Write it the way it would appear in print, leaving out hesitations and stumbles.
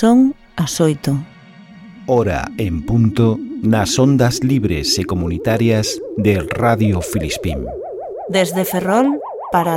son as 8. Hora en punto nas ondas libres e comunitarias de Radio Filispín. Desde Ferrol para